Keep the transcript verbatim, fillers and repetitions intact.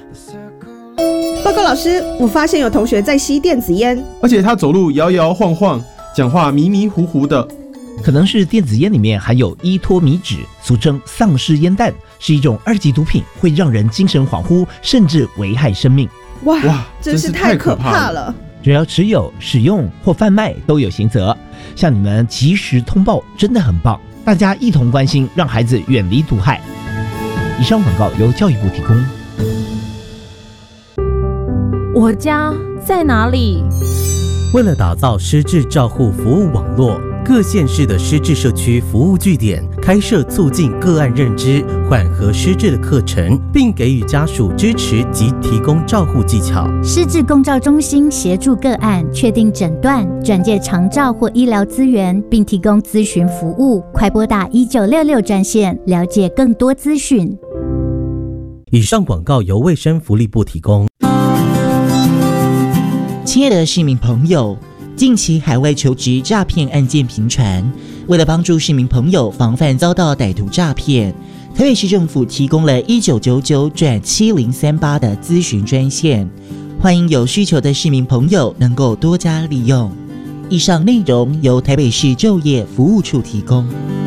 报告老师，我发现有同学在吸电子烟， 而且他走路摇摇晃晃，讲话迷迷糊糊的。 可能是电子烟里面含有依托米酯，俗称丧尸烟弹，是一种二级毒品，会让人精神恍惚，甚至危害生命。 哇，哇真是太可怕了！ 只要持有、使用或贩卖都有刑责。像你们及时通报真的很棒，大家一同关心，让孩子远离毒害。以上广告由教育部提供。 我家在哪里？ 为了打造失智照护服务网络，各县市的失智社区服务据点开设促进个案认知、缓和失智的课程，并给予家属支持及提供照护技巧。 失智共照中心协助个案确定诊断、转介长照或医疗资源，并提供咨询服务。快拨打一九六六专线，了解更多资讯。 以上广告由卫生福利部提供。 亲爱的市民朋友，近期海外求职诈骗案件频传，为了帮助市民朋友防范遭到歹徒诈骗，台北市政府提供了一九九九转七零三八的咨询专线，欢迎有需求的市民朋友能够多加利用。以上内容由台北市就业服务处提供。